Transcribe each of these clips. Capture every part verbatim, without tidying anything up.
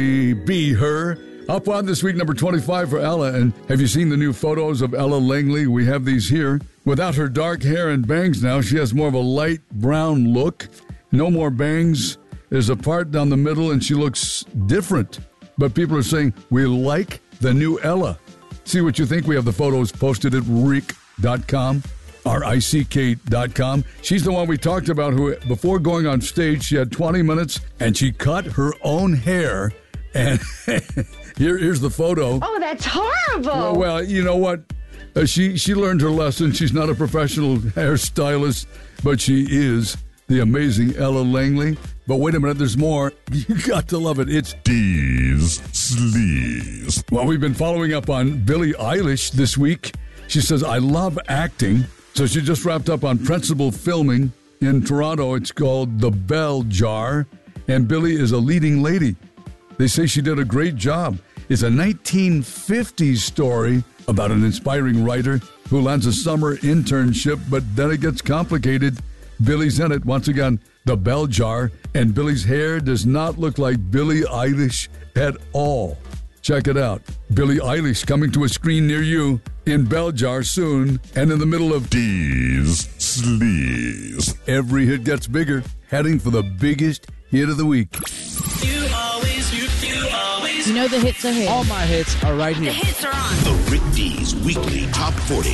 Be Her. Up on this week, number twenty-five for Ella. And have you seen the new photos of Ella Langley? We have these here. Without her dark hair and bangs now, she has more of a light brown look. No more bangs. There's a part down the middle, and she looks different. But people are saying, we like the new Ella. See what you think. We have the photos posted at rick dot com. R I C K dot com. She's the one we talked about who, before going on stage, she had twenty minutes, and she cut her own hair. And here, here's the photo. Oh, that's horrible. Well, well you know what? Uh, she, she learned her lesson. She's not a professional hairstylist, but she is the amazing Ella Langley. But wait a minute, there's more. You got to love it. It's D's Sleaze. Well, we've been following up on Billie Eilish this week. She says, I love acting. So she just wrapped up on principal filming in Toronto. It's called The Bell Jar, and Billie is a leading lady. They say she did a great job. It's a nineteen fifties story about an inspiring writer who lands a summer internship, but then it gets complicated. Billie's in it. Once again, The Bell Jar, and Billie's hair does not look like Billie Eilish at all. Check it out. Billie Eilish coming to a screen near you in Bell Jar soon, and in the middle of D's Sleaze. Every hit gets bigger, heading for the biggest hit of the week. You always, you, you always. You know the hits are here. All my hits are right here. The hits are on. The Rick D's Weekly Top forty.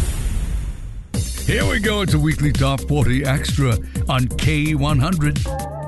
Here we go. It's a weekly Top forty Extra on K one hundred.